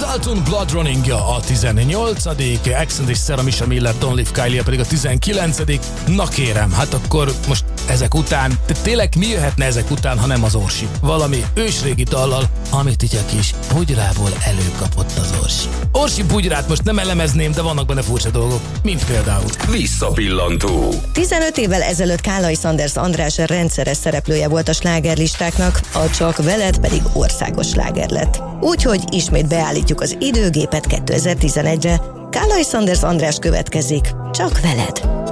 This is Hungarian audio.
Dalton Blood Running-ja a 18., Accent és Sarah Michelle Miller, Don't Leave Kylie pedig a 19. Na kérem, hát akkor most ezek után, tényleg mi jöhetne ezek után, ha nem az Orsi? Valami ősrégi dallal, amit így a kis bugyrából előkapott az Orsi. Orsi bugyrát most nem elemezném, de vannak benne furcsa dolgok, mint például. Visszapillantó. 15 évvel ezelőtt Kálai Sanders András rendszeres szereplője volt a slágerlistáknak, a Csak veled pedig országos sláger lett. Úgyhogy ismét beállítjuk az időgépet 2011-re. Kálai Sanders András következik, Csak veled.